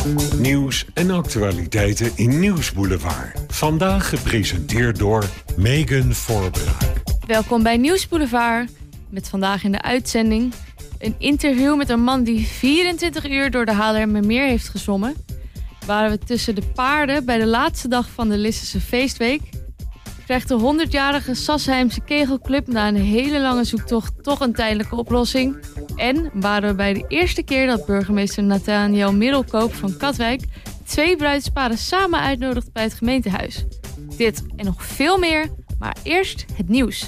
Nieuws en actualiteiten in Nieuwsboulevard. Vandaag gepresenteerd door Megan Voorbraak. Welkom bij Nieuwsboulevard. Met vandaag in de uitzending een interview met een man die 24 uur door de Haarlemmermeer heeft gezwommen. Waren we tussen de paarden bij de laatste dag van de Lissense feestweek. Krijgt de 100-jarige Sassheimse kegelclub na een hele lange zoektocht toch een tijdelijke oplossing. En waren we bij de eerste keer dat burgemeester Nathaniel Middelkoop van Katwijk 2 bruidsparen samen uitnodigt bij het gemeentehuis. Dit en nog veel meer, maar eerst het nieuws.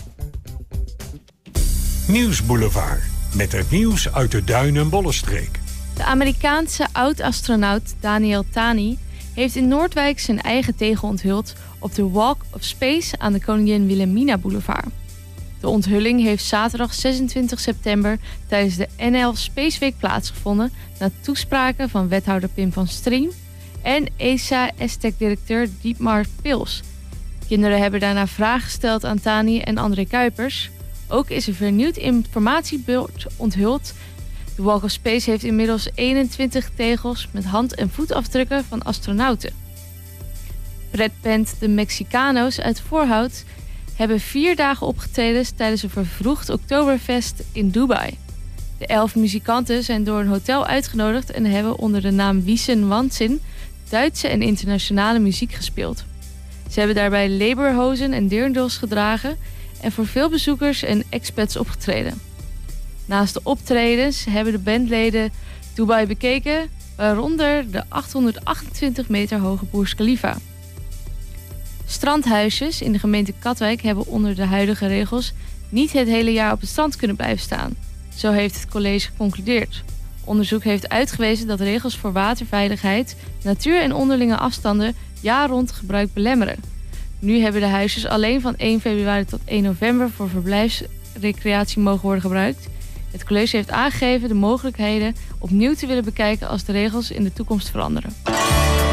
Nieuwsboulevard, met het nieuws uit de Duin- en Bollenstreek. De Amerikaanse oud-astronaut Daniel Tani heeft in Noordwijk zijn eigen tegel onthuld op de Walk of Space aan de Koningin Wilhelmina Boulevard. De onthulling heeft zaterdag 26 september tijdens de NL Space Week plaatsgevonden na toespraken van wethouder Pim van Striem en ESA-ESTEC-directeur Dietmar Pils. Kinderen hebben daarna vragen gesteld aan Tani en André Kuipers. Ook is een vernieuwd informatiebord onthuld. De Walk of Space heeft inmiddels 21 tegels met hand- en voetafdrukken van astronauten. Pretband de Mexicano's uit Voorhout hebben 4 dagen opgetreden tijdens een vervroegd Oktoberfest in Dubai. De 11 muzikanten zijn door een hotel uitgenodigd en hebben onder de naam Wiesen Wanzin Duitse en internationale muziek gespeeld. Ze hebben daarbij Leberhosen en dirndls gedragen en voor veel bezoekers en expats opgetreden. Naast de optredens hebben de bandleden Dubai bekeken, waaronder de 828 meter hoge Burj Khalifa. Strandhuisjes in de gemeente Katwijk hebben onder de huidige regels niet het hele jaar op het strand kunnen blijven staan. Zo heeft het college geconcludeerd. Onderzoek heeft uitgewezen dat regels voor waterveiligheid, natuur en onderlinge afstanden jaar rond gebruik belemmeren. Nu hebben de huisjes alleen van 1 februari tot 1 november voor verblijfsrecreatie mogen worden gebruikt. Het college heeft aangegeven de mogelijkheden opnieuw te willen bekijken als de regels in de toekomst veranderen.